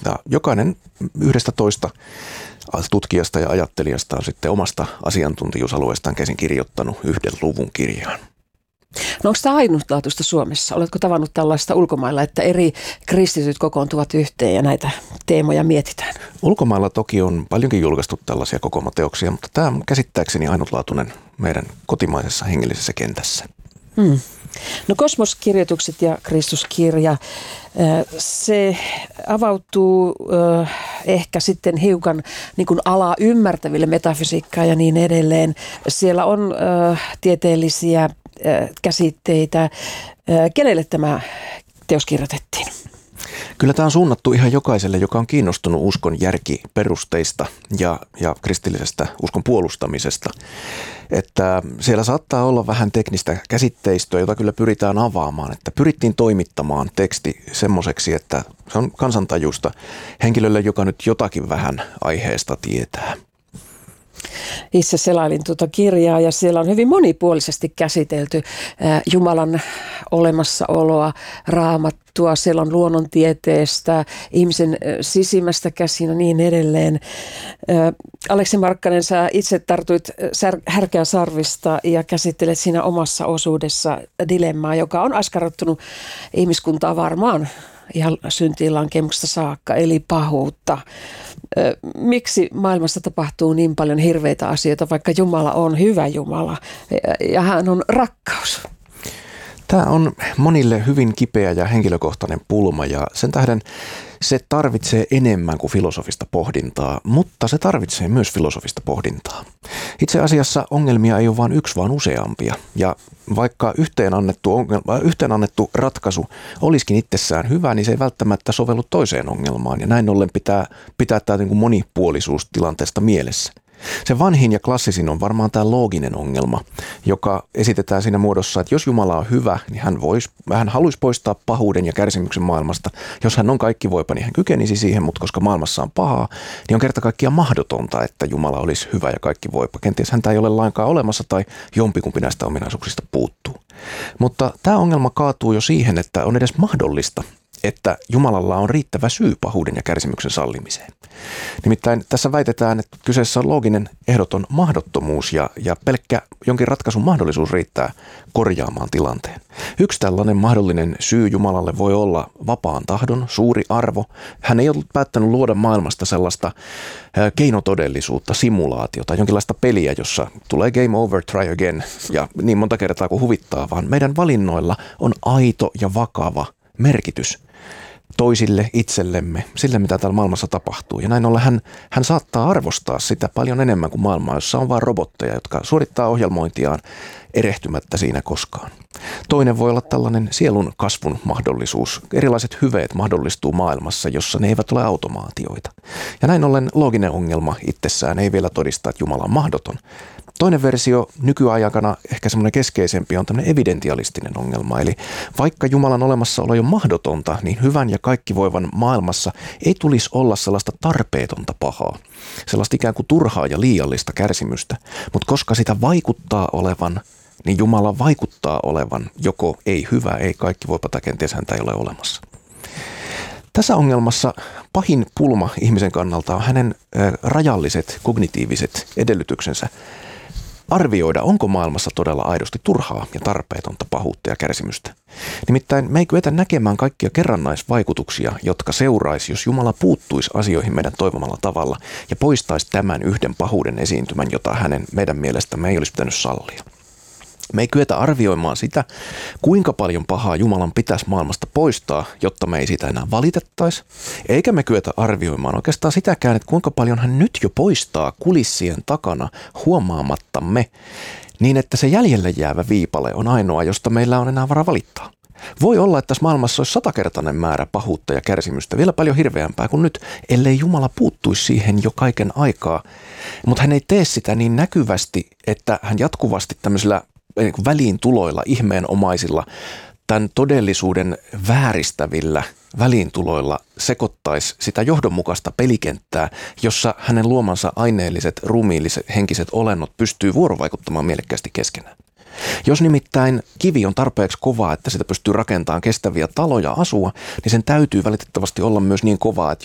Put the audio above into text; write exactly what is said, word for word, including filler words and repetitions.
Ja jokainen yhdestä toista tutkijasta ja ajattelijasta on sitten omasta asiantuntijuusalueestaan käsin kirjoittanut yhden luvun kirjaan. No onko tämä ainutlaatuista Suomessa? Oletko tavannut tällaista ulkomailla, että eri kristityt kokoontuvat yhteen ja näitä teemoja mietitään? Ulkomailla toki on paljonkin julkaistu tällaisia kokoomateoksia, mutta tämä on käsittääkseni ainutlaatuinen meidän kotimaisessa hengellisessä kentässä. Hmm. No Kosmoskirjoitukset ja Kristuskirja, se avautuu ehkä sitten hiukan niin kuin alaa ymmärtäville, metafysiikkaa ja niin edelleen. Siellä on tieteellisiä käsitteitä. Kenelle tämä teos kirjoitettiin? Kyllä tämä on suunnattu ihan jokaiselle, joka on kiinnostunut uskon järkiperusteista ja, ja kristillisestä uskon puolustamisesta. Että siellä saattaa olla vähän teknistä käsitteistöä, jota kyllä pyritään avaamaan. Että pyrittiin toimittamaan teksti semmoiseksi, että se on kansantajuista henkilölle, joka nyt jotakin vähän aiheesta tietää. Itse selailin tuota kirjaa ja siellä on hyvin monipuolisesti käsitelty Jumalan olemassaoloa, raamattua, siellä on luonnontieteestä, ihmisen sisimmästä käsin ja niin edelleen. Aleksi Markkanen, sä itse tartuit härkää sarvista ja käsittelet siinä omassa osuudessa dilemmaa, joka on askarruttanut ihmiskuntaa varmaan ihan syntiin lankemuksesta saakka, eli pahuutta. Miksi maailmassa tapahtuu niin paljon hirveitä asioita, vaikka Jumala on hyvä Jumala ja hän on rakkaus? Tämä on monille hyvin kipeä ja henkilökohtainen pulma ja sen tähden se tarvitsee enemmän kuin filosofista pohdintaa, mutta se tarvitsee myös filosofista pohdintaa. Itse asiassa ongelmia ei ole vain yksi, vaan useampia. Ja vaikka yhteen annettu, ongelma, yhteen annettu ratkaisu olisikin itsessään hyvä, niin se ei välttämättä sovellu toiseen ongelmaan. Ja näin ollen pitää pitää tämä niin kuin monipuolisuus tilanteesta mielessä. Se vanhin ja klassisin on varmaan tämä looginen ongelma, joka esitetään siinä muodossa, että jos Jumala on hyvä, niin hän, vois, hän haluaisi poistaa pahuuden ja kärsimyksen maailmasta. Jos hän on kaikkivoipa, niin hän kykenisi siihen, mutta koska maailmassa on pahaa, niin on kerta kaikkiaan mahdotonta, että Jumala olisi hyvä ja kaikkivoipa. Kenties häntä ei ole lainkaan olemassa tai jompikumpi näistä ominaisuuksista puuttuu. Mutta tämä ongelma kaatuu jo siihen, että on edes mahdollista, että Jumalalla on riittävä syy pahuuden ja kärsimyksen sallimiseen. Nimittäin tässä väitetään, että kyseessä on looginen ehdoton mahdottomuus ja, ja pelkkä jonkin ratkaisun mahdollisuus riittää korjaamaan tilanteen. Yksi tällainen mahdollinen syy Jumalalle voi olla vapaan tahdon suuri arvo. Hän ei ollut päättänyt luoda maailmasta sellaista keinotodellisuutta, simulaatiota, jonkinlaista peliä, jossa tulee game over, try again ja niin monta kertaa kuin huvittaa, vaan meidän valinnoilla on aito ja vakava merkitys toisille, itsellemme, sille mitä täällä maailmassa tapahtuu. Ja näin ollen hän, hän saattaa arvostaa sitä paljon enemmän kuin maailmaa, jossa on vain robotteja, jotka suorittaa ohjelmointiaan erehtymättä siinä koskaan. Toinen voi olla tällainen sielun kasvun mahdollisuus. Erilaiset hyveet mahdollistuu maailmassa, jossa ne eivät ole automaatioita. Ja näin ollen looginen ongelma itsessään ei vielä todista, että Jumala on mahdoton. Toinen versio nykyaikana, ehkä semmoinen keskeisempi, on tämmöinen evidentialistinen ongelma. Eli vaikka Jumalan olemassaolo on mahdotonta, niin hyvän ja kaikkivoivan maailmassa ei tulisi olla sellaista tarpeetonta pahaa. Sellaista ikään kuin turhaa ja liiallista kärsimystä. Mutta koska sitä vaikuttaa olevan, niin Jumala vaikuttaa olevan joko ei hyvä, ei kaikkivoipa tai kenties häntä ei ole olemassa. Tässä ongelmassa pahin pulma ihmisen kannalta on hänen rajalliset kognitiiviset edellytyksensä arvioida, onko maailmassa todella aidosti turhaa ja tarpeetonta pahuutta ja kärsimystä. Nimittäin me ei kyetä näkemään kaikkia kerrannaisvaikutuksia, jotka seuraisi, jos Jumala puuttuisi asioihin meidän toivomalla tavalla ja poistaisi tämän yhden pahuuden esiintymän, jota hänen meidän mielestämme ei olisi pitänyt sallia. Me ei kyetä arvioimaan sitä, kuinka paljon pahaa Jumalan pitäisi maailmasta poistaa, jotta me ei sitä enää valitettaisi. Eikä me kyetä arvioimaan oikeastaan sitäkään, että kuinka paljon hän nyt jo poistaa kulissien takana huomaamattamme, niin että se jäljelle jäävä viipale on ainoa, josta meillä on enää varaa valittaa. Voi olla, että tässä maailmassa olisi satakertainen määrä pahuutta ja kärsimystä, vielä paljon hirveämpää kuin nyt, ellei Jumala puuttuisi siihen jo kaiken aikaa. Mutta hän ei tee sitä niin näkyvästi, että hän jatkuvasti tämmöisillä väliintuloilla, ihmeenomaisilla, tämän todellisuuden vääristävillä väliintuloilla sekoittaisi sitä johdonmukaista pelikenttää, jossa hänen luomansa aineelliset, ruumiilliset, henkiset olennot pystyy vuorovaikuttamaan mielekkäästi keskenään. Jos nimittäin kivi on tarpeeksi kovaa, että sitä pystyy rakentamaan kestäviä taloja asua, niin sen täytyy valitettavasti olla myös niin kovaa, että